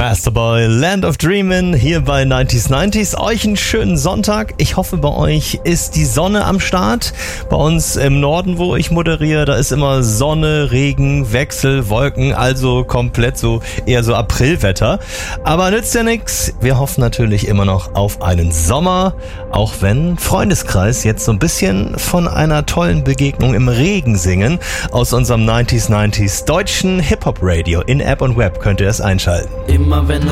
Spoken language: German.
Masterboy, Land of Dreamin' hier bei 90s. Euch einen schönen Sonntag. Ich hoffe, bei euch ist die Sonne am Start. Bei uns im Norden, wo ich moderiere, da ist immer Sonne, Regen, Wechsel, Wolken, also komplett so eher so Aprilwetter. Aber nützt ja nix. Wir hoffen natürlich immer noch auf einen Sommer, auch wenn Freundeskreis jetzt so ein bisschen von einer tollen Begegnung im Regen singen. Aus unserem 90s deutschen Hip-Hop-Radio in App und Web könnt ihr es einschalten. Immer wenn